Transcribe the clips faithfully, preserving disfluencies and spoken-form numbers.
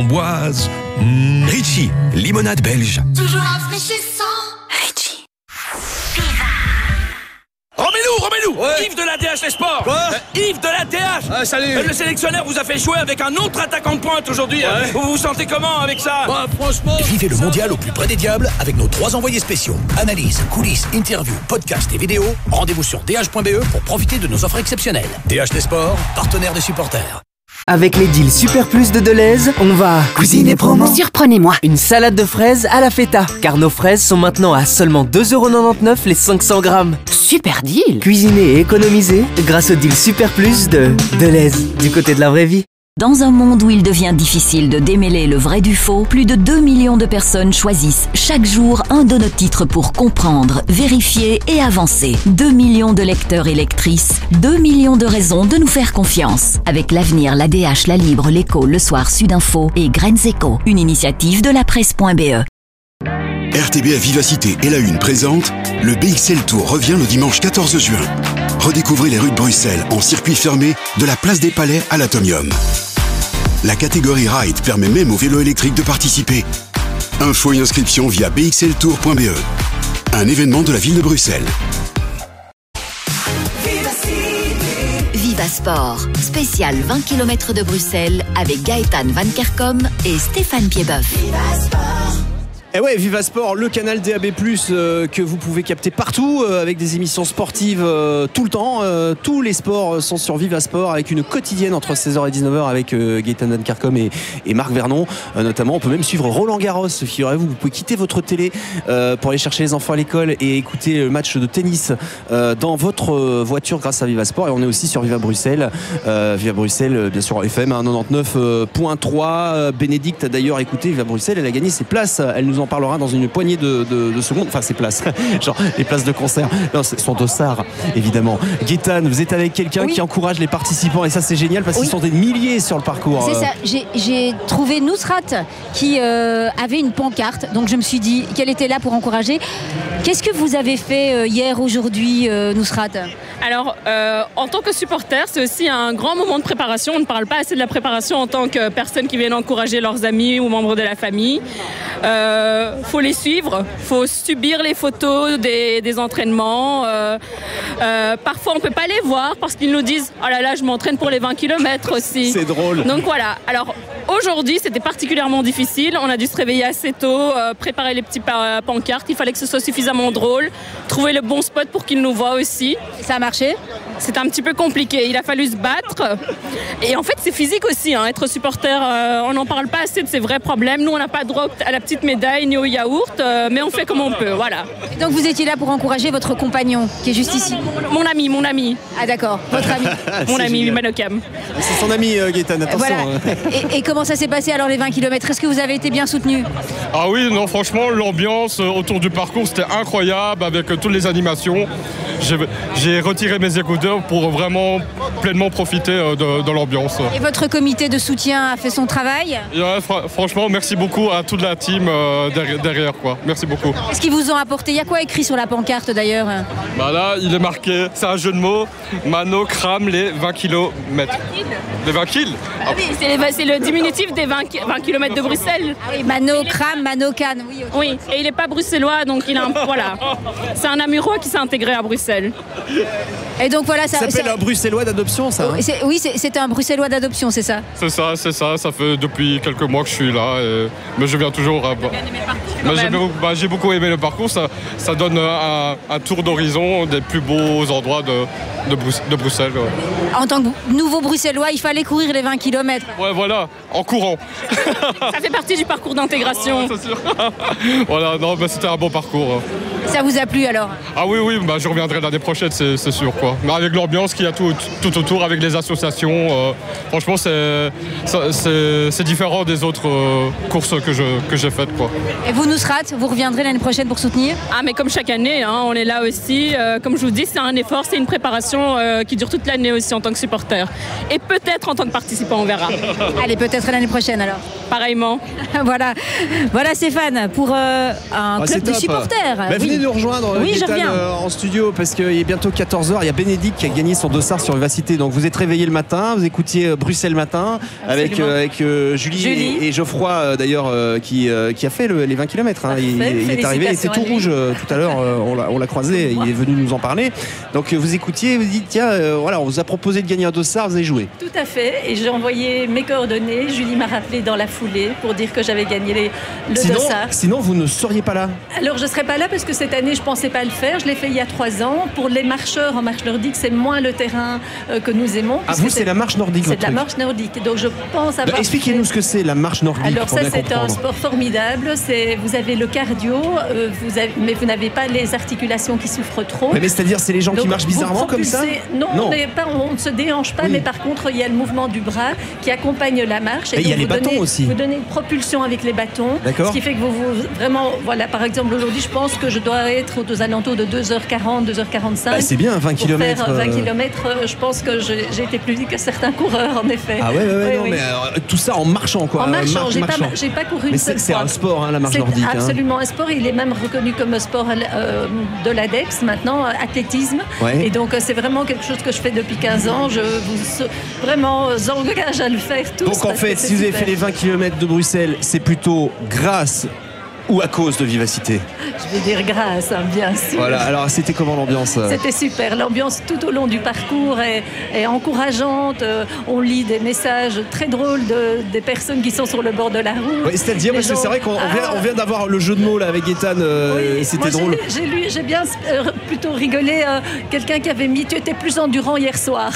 Boise. Mmh. Ritchie, limonade belge. Toujours rafraîchissant. Ritchie. Remets-nous, remets-nous Ouais. Yves de l'A T H Les Sports. Quoi euh, Yves de l'A T H. Ah, salut. Euh, Le sélectionneur vous a fait jouer avec un autre attaquant de pointe aujourd'hui. Ouais. Euh, Vous vous sentez comment avec ça? Bah, franchement... Vivez le mondial au plus près des diables avec nos trois envoyés spéciaux. Analyse, coulisses, interviews, podcasts et vidéos. Rendez-vous sur d h point b e pour profiter de nos offres exceptionnelles. D H Les Sports, partenaire des supporters. Avec les deals Super Plus de Deleuze, on va cuisiner promo. Surprenez-moi. Une salade de fraises à la feta, car nos fraises sont maintenant à seulement deux euros quatre-vingt-dix-neuf les cinq cents grammes. Super deal. Cuisiner et économiser grâce au deal Super Plus de Deleuze, du côté de la vraie vie. Dans un monde où il devient difficile de démêler le vrai du faux, plus de deux millions de personnes choisissent chaque jour un de nos titres pour comprendre, vérifier et avancer. deux millions de lecteurs et lectrices, deux millions de raisons de nous faire confiance. Avec l'avenir, l'A D H, La Libre, l'Écho, Le Soir, Sudinfo et Graines Éco, une initiative de la presse point b e. R T B F Vivacité et La Une présente le B X L Tour revient le dimanche quatorze juin. Redécouvrez les rues de Bruxelles en circuit fermé de la place des Palais à l'Atomium. La catégorie Ride permet même aux vélos électriques de participer. Infos et inscriptions via b x l tour point b e. Un événement de la ville de Bruxelles. Viva Sport, spécial vingt kilomètres de Bruxelles avec Gaëtan Van Kerkom et Stéphane Piedboeuf. Et ouais, Viva Sport, le canal D A B plus, euh, que vous pouvez capter partout euh, avec des émissions sportives euh, tout le temps. Euh, tous les sports sont sur Viva Sport avec une quotidienne entre seize heures et dix-neuf heures avec euh, Gaëtan Van Kerkom et, et Marc Vernon. Euh, notamment, on peut même suivre Roland Garros. Figurez-vous, vous pouvez quitter votre télé euh, pour aller chercher les enfants à l'école et écouter le match de tennis euh, dans votre voiture grâce à Viva Sport. Et on est aussi sur Viva Bruxelles. Euh, Viva Bruxelles, bien sûr, F M quatre-vingt-dix-neuf point trois. Euh, Bénédicte a d'ailleurs écouté Viva Bruxelles. Elle a gagné ses places. Elle nous en parlera dans une poignée de, de, de secondes, enfin ses places, genre les places de concert, non, son dossard évidemment. Gaëtan, vous êtes avec quelqu'un oui. qui encourage les participants et ça c'est génial parce oui. qu'ils sont des milliers sur le parcours. C'est ça, j'ai, j'ai trouvé Nousrat qui euh, avait une pancarte, donc je me suis dit qu'elle était là pour encourager. Qu'est-ce que vous avez fait euh, hier, aujourd'hui, euh, Nousrat? Alors, euh, en tant que supporter, c'est aussi un grand moment de préparation. On ne parle pas assez de la préparation en tant que personne qui vient encourager leurs amis ou membres de la famille. Euh, faut les suivre, faut subir les photos des, des entraînements. Euh, euh, parfois, on peut pas les voir parce qu'ils nous disent « Oh là là, je m'entraîne pour les vingt kilomètres aussi. » C'est drôle. Donc voilà. Alors, aujourd'hui, c'était particulièrement difficile. On a dû se réveiller assez tôt, euh, préparer les petits pa- pancartes. Il fallait que ce soit suffisamment drôle, trouver le bon spot pour qu'ils nous voient aussi. Ça a marché? C'est un petit peu compliqué. Il a fallu se battre. Et en fait, c'est physique aussi. Hein. Être supporter, euh, on n'en parle pas assez de ces vrais problèmes. Nous, on n'a pas droit à la petite médaille ni au yaourt, euh, mais on fait comme on peut. Voilà. Et donc, vous étiez là pour encourager votre compagnon, qui est juste ici? Mon, mon ami, mon ami. Ah d'accord, votre ami. Mon ami, Manokam. C'est son ami, euh, Gaëtan, attention. Voilà. Et, et comment ça s'est passé alors les vingt kilomètres? Est-ce que vous avez été bien soutenu? Ah oui, non, franchement, l'ambiance autour du parcours, c'était incroyable avec toutes les animations. J'ai, j'ai retiré mes écouteurs pour vraiment pleinement profiter de, de l'ambiance. Et votre comité de soutien a fait son travail? Ouais, fr- franchement, merci beaucoup à toute la team euh, derrière, derrière, quoi. Merci beaucoup. Qu'est-ce qu'ils vous ont apporté? Il y a quoi écrit sur la pancarte d'ailleurs? Bah là, il est marqué, c'est un jeu de mots, Mano crame les vingt kilomètres. Les vingt kills ah oui, c'est, les, c'est le diminutif des vingt kilomètres de Bruxelles. Ah oui, Mano crame, Mano canne. Oui, okay. Oui, et il n'est pas bruxellois, donc il a un, voilà. C'est un Namurois qui s'est intégré à Bruxelles. Et donc voilà, ça, ça s'appelle ça... un Bruxellois d'adoption, ça. Hein. C'est, oui, c'est, c'est un Bruxellois d'adoption, c'est ça. C'est ça, c'est ça. Ça fait depuis quelques mois que je suis là, et... mais je viens toujours. À... Bien aimé le parcours, bah, j'ai, bah, j'ai beaucoup aimé le parcours. Ça, ça donne un, un tour d'horizon des plus beaux endroits de, de, Brus- de Bruxelles. Ouais. En tant que nouveau Bruxellois, il fallait courir les vingt kilomètres. Ouais, voilà, en courant. Ça fait partie du parcours d'intégration. Ouais, c'est sûr. Voilà, non, bah, c'était un bon parcours. Ça vous a plu alors? Ah oui, oui, bah, je reviendrai l'année prochaine, c'est, c'est sûr. Quoi. Mais avec l'ambiance qu'il y a tout, tout autour, avec les associations, euh, franchement, c'est, c'est, c'est différent des autres euh, courses que, je, que j'ai faites. fait, quoi. Et vous, Nousrat, vous reviendrez l'année prochaine pour soutenir? Ah, mais comme chaque année, hein, on est là aussi. Euh, comme je vous dis, c'est un effort, c'est une préparation euh, qui dure toute l'année aussi en tant que supporter. Et peut-être en tant que participant, on verra. Allez, peut-être l'année prochaine alors. Pareillement. Voilà, voilà Stéphane, pour euh, un Ah, club c'est de top. supporters. Bah, Oui. venez nous rejoindre, Oui, je Gaëtan, reviens. euh, en studio, parce qu'il est bientôt quatorze heures. Il y a Bénédicte qui a gagné son dossard sur Vivacité. Donc vous êtes réveillés le matin, vous écoutiez euh, Bruxelles Matin avec, euh, avec euh, Julie, Julie. Et, et Geoffroy euh, d'ailleurs euh, qui, euh, qui a fait le- les vingt kilomètres. Hein. Il, il est arrivé, il était tout rouge euh, tout à l'heure, euh, on l'a- on l'a croisé, il est venu nous en parler. Donc euh, vous écoutiez, vous dites tiens, euh, voilà, on vous a proposé de gagner un dossard, vous avez joué. Tout à fait, et j'ai envoyé mes coordonnées. Julie m'a rappelé dans la foulée pour dire que j'avais gagné les- le Sinon, dossard. sinon vous ne seriez pas là. Alors je ne serais pas là parce que cette année je ne pensais pas le faire, je l'ai fait il y a trois ans. Pour les marcheurs en marche nordique, c'est moins le terrain euh, que nous aimons. Ah vous c'est la marche nordique. C'est votre de la truc. marche nordique, donc je pense avoir... Bah, expliquez-nous ce que c'est la marche nordique. Alors pour ça bien c'est un comprendre. sport formidable, c'est, vous avez le cardio, euh, vous avez, mais vous n'avez pas les articulations qui souffrent trop. Mais, mais c'est-à-dire c'est les gens Donc, qui marchent vous bizarrement comme ça propulsez- Non, Non. On, est pas, on ne se déhanche pas, Oui. mais par contre il y a le mouvement du bras qui accompagne la marche. Mais il y a donc, les vous bâtons donnez- aussi. Vous donnez une propulsion avec les bâtons, D'accord. ce qui fait que vous, vous vraiment, voilà, par exemple aujourd'hui je pense que je dois être aux alentours de deux heures quarante, deux heures quarante-cinq. Bah, c'est bien, vingt Pour kilomètres, faire vingt euh. kilomètres, euh, je pense que j'ai j'ai été plus vite que certains coureurs en effet. Ah ouais, ouais, ouais, Oui, non, oui. mais euh, tout ça en marchant quoi. En marchant, Marche- j'ai pas, marchant. j'ai pas couru Mais une c'est seule c'est fois. un sport, hein, la marche C'est nordique. hein. absolument un sport. Il est même reconnu comme sport euh, de l'ADEX maintenant, euh, athlétisme. Ouais. Et donc euh, c'est vraiment quelque chose que je fais depuis quinze ans. Je vous vraiment euh, engage à le faire tous. Donc en parce que fait, c'est si vous avez super. fait les vingt kilomètres de Bruxelles, c'est plutôt grâce ou à cause de Vivacité. Je vais dire grâce, hein, bien sûr. Voilà, alors c'était comment l'ambiance euh C'était super. L'ambiance tout au long du parcours est, est encourageante. Euh, On lit des messages très drôles de, des personnes qui sont sur le bord de la route. Ouais, c'est-à-dire, Les parce que gens- c'est vrai qu'on on vient, Ah, on vient d'avoir le jeu de mots là avec Gaëtan, euh, oui, c'était moi, j'ai- drôle. J'ai lu, j'ai bien euh, plutôt rigolé. euh, Quelqu'un qui avait mis "Tu étais plus endurant hier soir"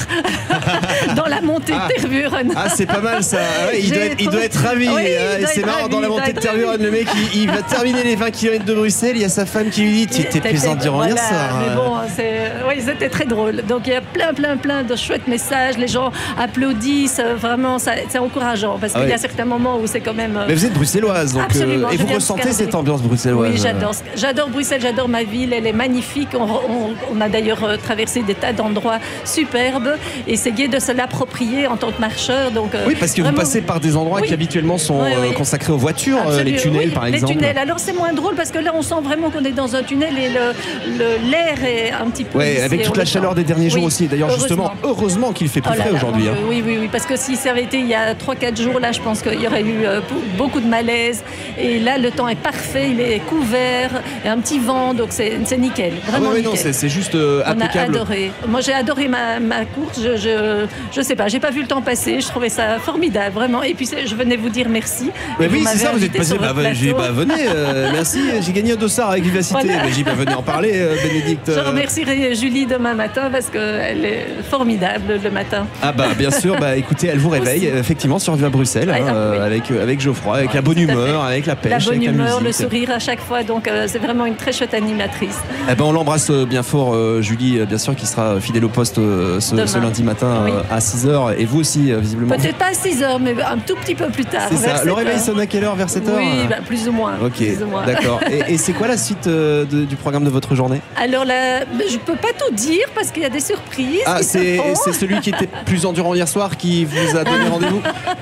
dans la montée Ah. de Tervuren. Ah, c'est pas mal ça. Ah ouais, il, J'ai doit être, il doit être ravi. Oui, il hein, et doit c'est être marrant, ravi, dans la il doit montée de être Tervuren, ravi. le mec, il, il va terminer les vingt kilomètres de Bruxelles. Il y a sa femme qui lui dit "Tu étais plus T'étais- endurant hier voilà, soir. Mais bon, c'est- oui, c'était très drôle. Donc il y a plein, plein, plein de chouettes messages. Les gens applaudissent. euh, Vraiment, ça- c'est encourageant parce Ah qu'il y a oui. certains moments où c'est quand même. euh, Mais vous êtes bruxelloise, donc, Absolument, euh, et je vous viens de ressentez Scarbeck. cette ambiance bruxelloise. Oui, j'adore. J'adore Bruxelles, j'adore ma ville. Elle est magnifique. On, on- on a d'ailleurs euh, traversé des tas d'endroits superbes et c'est gai de se l'approprier en tant que marcheur. Donc, euh, Oui, parce que vraiment- vous passez par des endroits Oui. qui habituellement sont Oui, oui. euh, consacrés aux voitures, euh, les Absolument, tunnels oui, par les exemple. tunnels. Alors c'est moins drôle parce que là on sent vraiment qu'on est dans un tunnel et le- le- l'air est un petit peu. Ouais, vissé, avec on toute le la chaleur sent. des derniers jours Oui, aussi. Et d'ailleurs, justement, heureusement. heureusement qu'il fait plus Oh là frais là, aujourd'hui. non, hein. euh, Oui, oui, oui, parce que si ça avait été il y a trois quatre jours, là, je pense qu'il y aurait eu euh, beaucoup de malaise. Et là, le temps est parfait, il est couvert, il y a un petit vent, donc c'est c'est nickel, Ah vraiment ouais, ouais, nickel. non, c'est c'est juste euh, On a impeccable. adoré. Moi, j'ai adoré ma, ma course. Je, je, je sais pas, j'ai pas vu le temps passer. Je trouvais ça formidable, vraiment. Et puis, c'est- je venais vous dire merci. Mais Et oui, c'est m'avez ça, vous êtes invité passé. sur Bah, votre bah, j'ai- plateau. bah, venez, euh, merci. J'ai gagné un dossard avec Vivacité. Voilà. Mais j'ai bah, venez en parler, euh, Bénédicte. Je remercierai Julie demain matin parce qu'elle est formidable le matin. Ah bah bien sûr, bah écoutez, elle vous réveille Aussi. effectivement sur Viva Bruxelles, Ouais, hein, ah, euh, oui. avec, euh, avec Geoffroy, avec la bonne tout à humeur, fait. avec la pêche, La bonne avec la humeur, le musique. sourire à chaque fois. Donc, euh, c'est vraiment une très chouette animatrice. Eh ben, on l'embrasse euh, bien fort, euh, Julie, euh, bien sûr, qui sera fidèle au poste euh, ce, Demain. ce lundi matin Oui. euh, à six heures. Et vous aussi, euh, visiblement. Peut-être pas à six heures, mais un tout petit peu plus tard. C'est vers ça. Le sept réveil heures. sonne à quelle heure? Vers sept heures? Oui, bah, plus ou moins. Ok, plus ou moins. d'accord. Et, et c'est quoi la suite euh, de- du programme de votre journée? Alors là, je peux pas tout dire parce qu'il y a des surprises. Ah, qui se c'est font. c'est celui qui était plus endurant hier soir qui vous a donné rendez-vous?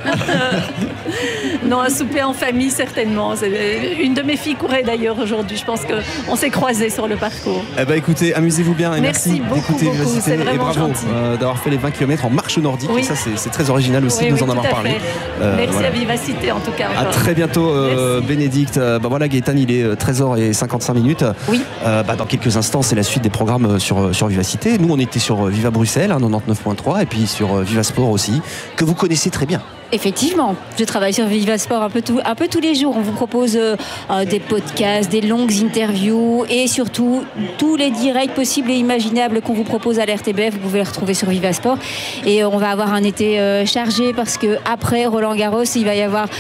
Non, un souper en famille, certainement. C'est- Une de mes filles courait d'ailleurs aujourd'hui. Je pense qu'on s'est croisés sur le parcours. Eh ben écoutez, amusez-vous bien et Merci merci, beaucoup, d'écouter beaucoup, Vivacité c'est et vraiment bravo gentil. euh, d'avoir fait les vingt kilomètres en marche nordique. Oui. Et ça, c'est c'est très original aussi Oui, de nous oui, en avoir tout à parlé. fait. Euh, Merci voilà. à Vivacité en tout cas. À encore. très bientôt, euh, Bénédicte. Euh, bah voilà, Gaëtan, il est euh, treize heures cinquante-cinq minutes. Oui. Euh, bah, dans quelques instants, c'est la suite des programmes euh, sur, euh, sur Vivacité. Nous, on était sur euh, Viva Bruxelles, hein, quatre-vingt-dix-neuf point trois, et puis sur euh, Viva Sport aussi, que vous connaissez très bien. Effectivement, je travaille sur Viva Sport un peu, tout, un peu tous les jours. On vous propose euh, euh, des podcasts, des longues interviews et surtout tous les directs possibles et imaginables qu'on vous propose à l'R T B F. Vous pouvez les retrouver sur Viva Sport. Et euh, on va avoir un été euh, chargé parce que après Roland Garros, il va y avoir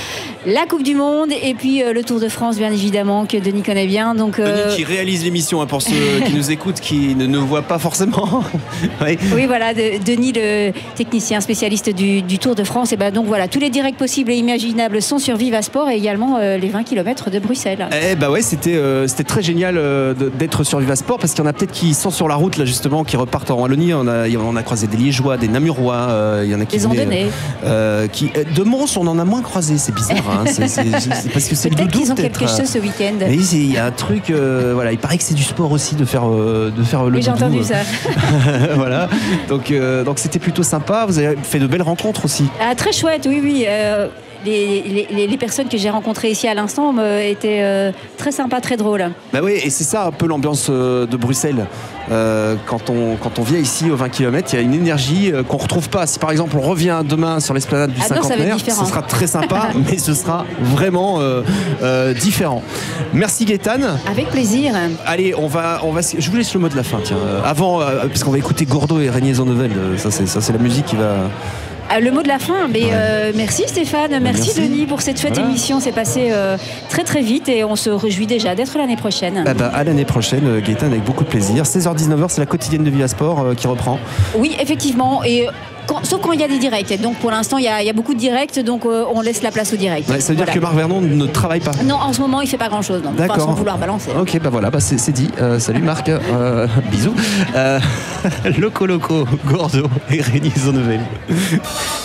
la Coupe du Monde et puis euh, le Tour de France, bien évidemment, que Denis connaît bien. Donc, euh... Denis qui réalise l'émission, hein, pour ceux qui nous écoutent, qui ne nous voient pas forcément. Oui. Oui, voilà, de, Denis, le technicien spécialiste du, du Tour de France. Et ben donc voilà, tous les directs possibles et imaginables sont sur Vivasport et également euh, les vingt kilomètres de Bruxelles. Eh bah ouais, c'était euh, c'était très génial euh, d'être sur Vivasport parce qu'il y en a peut-être qui sont sur la route là justement, qui repartent en Wallonie. On a, on a croisé des Liégeois, des Namurois, euh, il y en a qui des Andonnais. Euh, qui, de Mons, on en a moins croisé, c'est bizarre. Hein, c'est, c'est, c'est parce que c'est peut-être qu'ils ont peut-être. quelque chose ce week-end. Il y a un truc, euh, voilà, il paraît que c'est du sport aussi de faire, euh, de faire le. Oui, j'ai doudou, entendu euh. ça. Voilà, donc euh, donc c'était plutôt sympa. Vous avez fait de belles rencontres aussi. Ah, très chouette, oui, oui. Euh... Les, les, les personnes que j'ai rencontrées ici à l'instant euh, étaient euh, très sympas, très drôles. Bah oui, et c'est ça un peu l'ambiance euh, de Bruxelles. Euh, quand, on, quand on vient ici aux vingt kilomètres, il y a une énergie euh, qu'on ne retrouve pas. Si par exemple on revient demain sur l'esplanade du ah non, cinquantenaire, ce sera très sympa, mais ce sera vraiment euh, euh, différent. Merci Gaëtane. Avec plaisir. Allez, on va, on va, je vous laisse le mot de la fin. Tiens, euh, avant, euh, parce qu'on va écouter Gordo et Régnier Zonnevel. Euh, ça, c'est, ça, c'est la musique qui va. Le mot de la fin, mais euh, merci Stéphane, merci, merci Denis pour cette chouette voilà. émission. C'est passé euh, très très vite et on se réjouit déjà d'être l'année prochaine. Ah bah, à l'année prochaine, Gaëtane, avec beaucoup de plaisir. seize heures dix-neuf heures, c'est la quotidienne de Vivasport euh, qui reprend. Oui, effectivement. Et quand, sauf quand il y a des directs. Donc pour l'instant, il y a, il y a beaucoup de directs, donc euh, on laisse la place aux directs. Ouais, ça veut voilà. dire que Marc Vernon ne travaille pas? Non, en ce moment, il ne fait pas grand-chose. D'accord. Enfin, sans vouloir balancer. Ok, bah voilà, bah c'est, c'est dit. Euh, salut Marc, euh, bisous. Euh, Loco Loco, Gordo et Régnier Zonnevel.